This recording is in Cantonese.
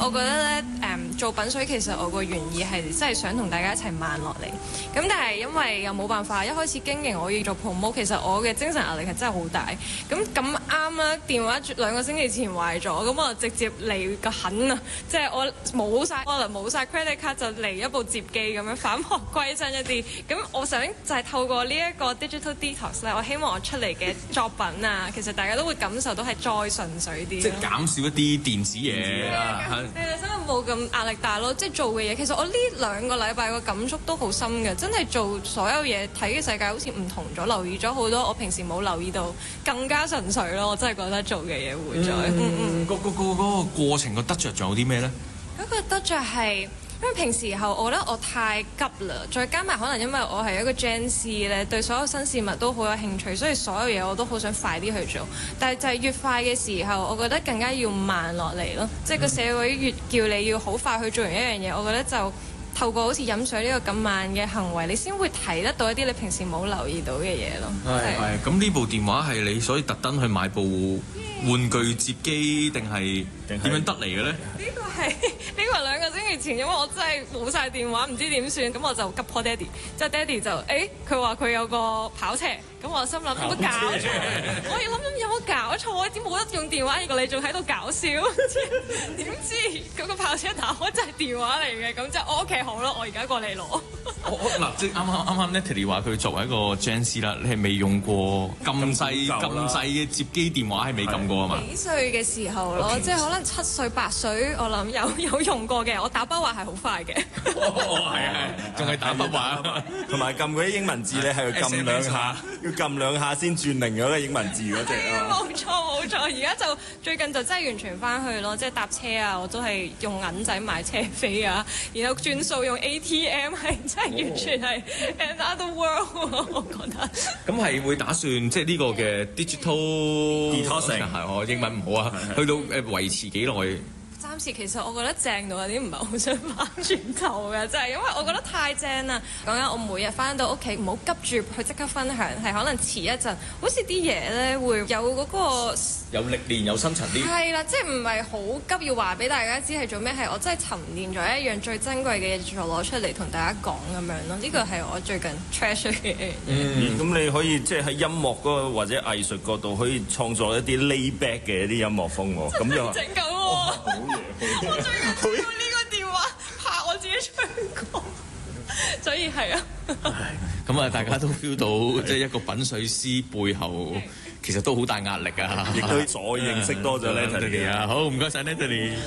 我覺得咧做品水其實我個原意係真係想同大家一齊慢落嚟。咁但係因為又冇辦法，一開始經營我要做 promote，其實我嘅精神壓力係真係好大。咁啱啦，電話2個星期前壞咗，咁我直接嚟個狠啊！即係我冇晒 wallet 冇晒 credit card 就嚟一部摺機咁樣返璞歸真一啲。咁我想就係透過呢一個 digital detox 咧，我希望我出嚟嘅作品啊，其實大家都會感受到係再純粹啲。 即係減少一啲電子嘢啦， 係所以冇咁壓力大咯。即係做嘅嘢，其實我呢2個禮拜個感觸都好深嘅，真係做所有嘢睇嘅世界好似唔同咗，留意咗好多我平時冇留意到，更加純粹咯。我真係覺得做嘅嘢會再嗰個過程個得着仲有啲咩咧？ 嗰個得着係因為平時候我覺得我太急啦，再加埋可能因為我係一個 Gen Z 咧，對所有新事物都好有興趣，所以所有嘢我都好想快啲去做。但係就係越快嘅時候，我覺得更加要慢落嚟咯。即係個社會越叫你要好快去做完一樣嘢，我覺得就透過好似飲水呢個咁慢嘅行為，你先會睇得到一啲你平時冇留意到嘅嘢咯。 係。咁呢部電話係你所以特登去買部玩具摺機定係點樣得嚟嘅咧？呢個係2個星期前，因為我真係冇晒電話，唔知點算，咁我就急 call 爹哋。之後爹哋就佢話佢有個跑車，咁我心諗有冇搞錯？我要諗有冇搞錯？點冇得用電話？你仲喺度搞笑？點知嗰個跑車打開真係電話嚟嘅，咁即係我屋企好咯，我而家過嚟攞。 嗱，即係啱 Natalie 話佢作為一個 Gen Z 啦，你係未用過咁細嘅摺機電話係未撳過啊嘛？ 幾歲嘅時候咯，即係可能7歲8歲，我諗有用過嘅。我打筆畫係好快嘅。 係，仲係打筆畫， 同埋撳嗰啲英文字咧係要撳2下，要撳2下先轉另咗個英文字嗰隻啊。 冇錯，而家就最近就真係完全翻去咯，即係搭車啊，我都係用銀仔買車飛啊，然後轉數用 ATM 係真係完全係 another world 我覺得。 咁係會打算即係呢個嘅 digital detoxing 係我英文唔好啊，去到維持幾耐？ 暫時其實我覺得正到有啲唔係好想翻轉頭嘅，真係因為我覺得太正啦。講緊我每日翻到屋企唔好急住去即刻分享，係可能遲一陣，好似啲嘢咧會有嗰個有歷練有深層啲。 係啦，即係唔係好急要話俾大家知係做咩，係我真係沉澱咗一樣最珍貴嘅嘢，再攞出嚟同大家講咁樣咯。呢個係我最近 treasure 嘅嘢。 咁你可以即係喺音樂嗰個或者藝術角度可以創作一啲 lay back 嘅一啲音樂風喎。咁就整緊喎。我最近用呢個電話拍我自己唱歌，所以係啊。 咁啊，大家都 feel 到即係一個品水師背後其實都好大壓力啊， 亦都再認識多咗 Natalie 啊。好，唔該晒 Natalie。